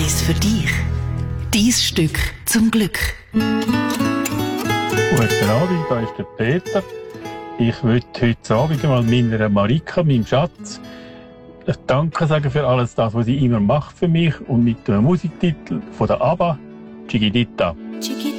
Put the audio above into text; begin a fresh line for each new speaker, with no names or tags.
Eins für dich. Dein Stück zum Glück.
Guten Abend, da ist der Peter. Ich möchte heute Abend mal meiner Marika, meinem Schatz, Danke sagen für alles das, was sie immer macht für mich und mit dem Musiktitel von der ABBA, Chiquitita.